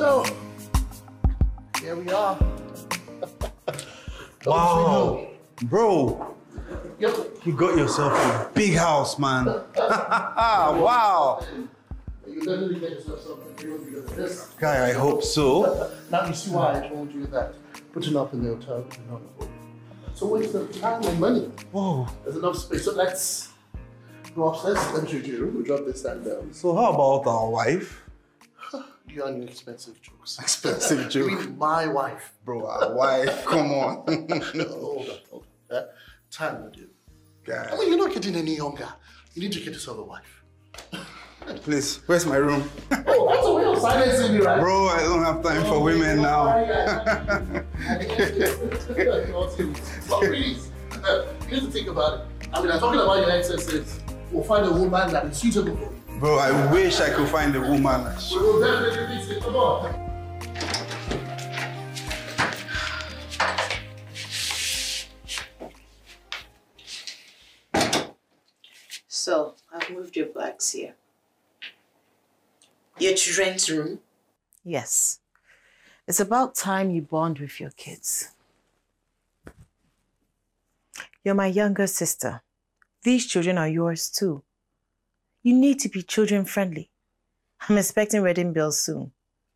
So, here we are. Wow, bro, Yep. you got yourself a big house, man. Wow. You definitely get yourself something big because of this. Guy, I hope so. Now you see why I told you that putting up in the hotel is not important. So waste of time and money. Whoa. There's enough space. So let's go upstairs. Let me show you your room. We'll drop this and So how about our wife? you and your expensive jokes. Expensive You joke. mean my wife? Bro, our wife, come on. Hold on. Time, my dear. I Guy, mean, you're not getting any younger. You need to get yourself a wife. please, where's my room? Oh, that's a way of silencing me, right? Bro, I don't have time for women now. But please, you need to think about it. I mean, I'm talking about your excesses. We'll find a woman that is suitable for you. Bro, I wish I could find a woman. We will definitely fix it. Come on. So, I've moved your bags here. Your children's room? Yes. It's about time you bond with your kids. You're my younger sister. These children are yours too. You need to be children friendly. I'm expecting wedding bills soon.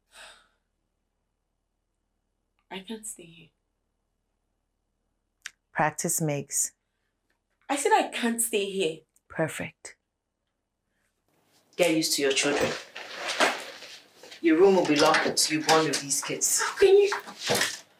I can't stay here. Practice makes I said I can't stay here. perfect. Get used to your children. Your room will be locked until you bond with these kids. How can you?